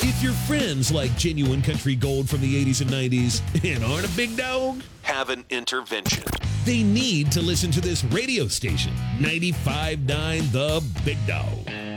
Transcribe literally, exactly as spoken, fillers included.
If your friends like genuine country gold from the eighties and nineties and aren't a big dog, Have an intervention. they need to listen to this radio station, ninety-five point nine The Big Dog.